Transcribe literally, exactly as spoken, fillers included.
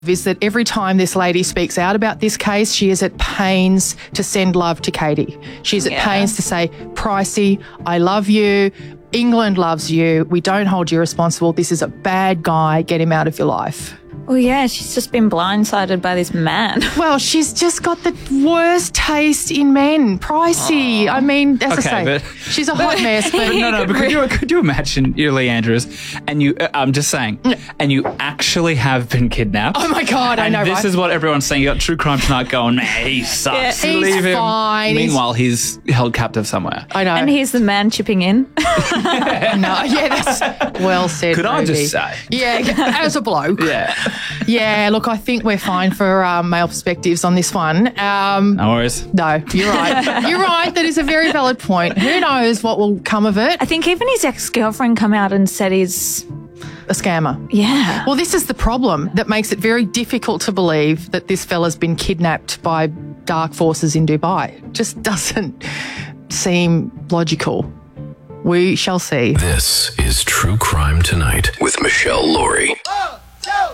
is that every time this lady speaks out about this case, she is at pains to send love to Katie. She's at Yeah. pains to say, Pricey, I love you. England loves you. We don't hold you responsible. This is a bad guy. Get him out of your life. Well, yeah, she's just been blindsided by this man. Well, she's just got the worst taste in men. Pricey. I mean, as Okay, I say, but- she's a hot mess. But But no, no, but could you, could you imagine you're Lee Andrews and you, uh, I'm just saying, and you actually have been kidnapped? Oh my God, I and know, this right? is what everyone's saying. You got True Crime Tonight going, man, he sucks. Yeah, he's Leave him. fine. He's- Meanwhile, he's held captive somewhere. I know. And he's the man chipping in. no, yeah, that's well said. Could I Ruby. just say? Yeah, as a bloke. Yeah. Yeah, look, I think we're fine for um, male perspectives on this one. Um, No worries. no, you're right. You're right. That is a very valid point. Who knows what will come of it? I think even his ex-girlfriend come out and said he's, A scammer. yeah. Well, this is the problem that makes it very difficult to believe that this fella's been kidnapped by dark forces in Dubai. It just doesn't seem logical. We shall see. This is True Crime Tonight with Michelle Laurie.